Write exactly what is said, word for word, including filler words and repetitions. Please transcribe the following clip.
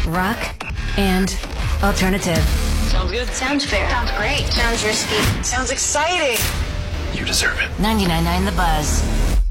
rock, and alternative. Sounds good. Sounds fair. Sounds great. Sounds risky. Sounds exciting. You deserve it. ninety-nine point nine The Buzz.